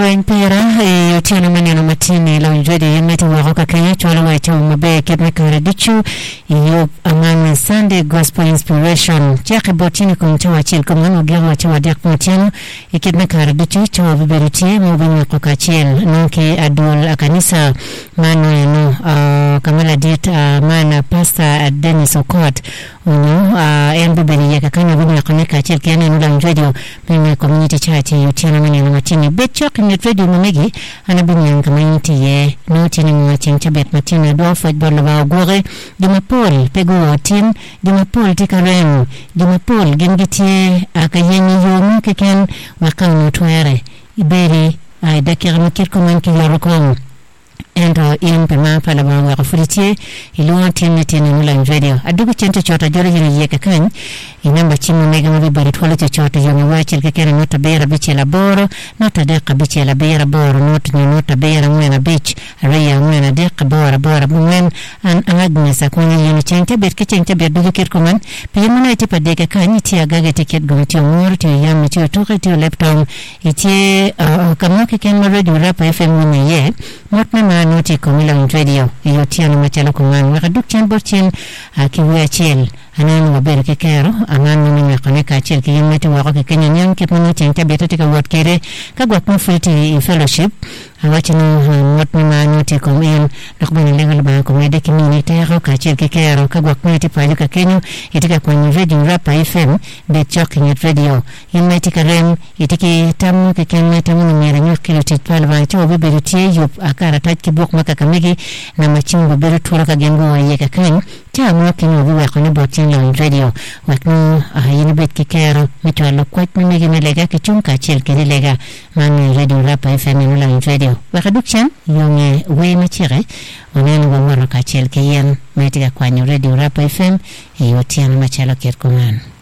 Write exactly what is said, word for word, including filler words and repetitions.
Lwen pera e tiana maneno matini la unjwede yemeti waroka Kenya chwala wa ito mabe ketme karadichu iyo amani Sunday Gospel Inspiration chake botini kumchawa chil kumano gero wa chawa diak mutiano iketme karadichu chawa biberutie mubini wakoka chil nunke adul akanisa manu yano uh, kamala dit uh, mana pasta Dennis Okot unyo uh, en biberi yaka kanya bini wakoneka chil kiana nula unjwede bini community chati yutiana maneno matini betcho Net radio mamegi anabini community ye no tini mwachin chabet matina do football wa gore dimapol pego tin dimapol tikaren dimapol gengitie akayenyi yomu keken wakano twere iberi ay dakir mikir koman ki yorokon endo in pema pala ba wa furitie ilo tin tin mulan radio adugo chente chota jore yiri yeka kan inamba chimu mega mabi bari twala chota yomi wachil kekere nota bera biche la boro nota deka biche la bera boro nota ni nota bera mwena bich raya mwena deka bora bora mwen an Agnes akwani yini chente bet kechente bet dugo kirkuman pe muna iti padeke kan iti agage tiket gomiti umur ti yami ti utuke ti leptom iti kamoke ken radio rapa F M mune ye motna ma noti komila radio yotiano machalo kuman wakaduk chen borchen akiwe chel anani wabere kekero anani mimi koneka chel kiyemeti wako kenya nyang kepuni chenta betotika wat kere kagwa conflict fellowship awachini motni ma noti komen nakubani legal ba komede kimini tero ka chel kekero kagwa kweti pajuka kenyo itika kwenye radio rapa F M betchok nyet radio yemeti karem itiki tamu kekenya tamu ni mera nyukilo titpala ba cho bibiri tie yup akara taj kibok maka kamegi na machingo bibiri tuwala kagengo wa yeka kenyo tia mwa kenyo biwa kone botin la radio wakno yini bet kikero mitwalo kwet mimegi melega kichunka chel kiri lega mami radio rapa F M nula radio wakadukchan yonge we machire oneno wa waro ka chel kiyen metika kwanyo radio rapa F M yotiana machalo kirkuman